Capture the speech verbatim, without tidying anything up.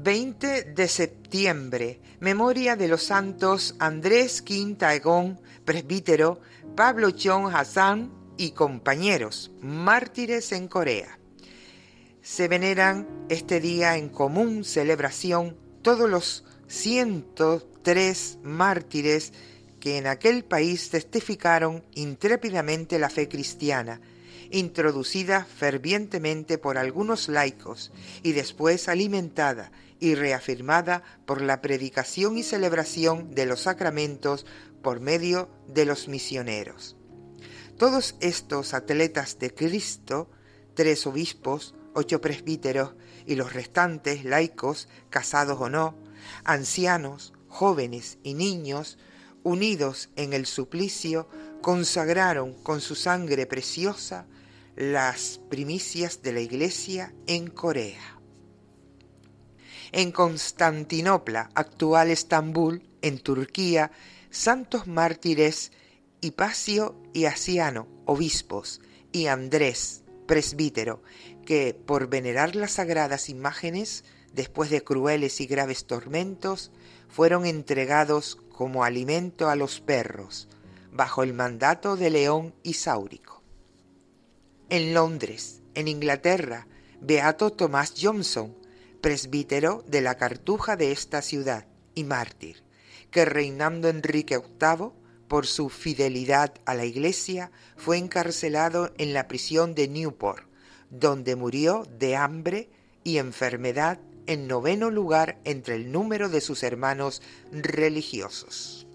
veinte de septiembre, memoria de los santos Andrés Kin Taegong, presbítero, Pablo Chon Hassan y compañeros, mártires en Corea. Se veneran este día en común celebración todos los ciento tres mártires que en aquel país testificaron intrépidamente la fe cristiana, introducida fervientemente por algunos laicos y después alimentada y reafirmada por la predicación y celebración de los sacramentos por medio de los misioneros. Todos estos atletas de Cristo, tres obispos, ocho presbíteros y los restantes laicos, casados o no, ancianos, jóvenes y niños, unidos en el suplicio, consagraron con su sangre preciosa las primicias de la Iglesia en Corea. En Constantinopla, actual Estambul, en Turquía, santos mártires Hipacio y Asiano, obispos, y Andrés, presbítero, que por venerar las sagradas imágenes, después de crueles y graves tormentos, fueron entregados como alimento a los perros, bajo el mandato de León y Sáurico. En Londres, en Inglaterra, beato Tomás Johnson, presbítero de la Cartuja de esta ciudad y mártir, que reinando Enrique octavo, por su fidelidad a la Iglesia, fue encarcelado en la prisión de Newport, donde murió de hambre y enfermedad en noveno lugar entre el número de sus hermanos religiosos.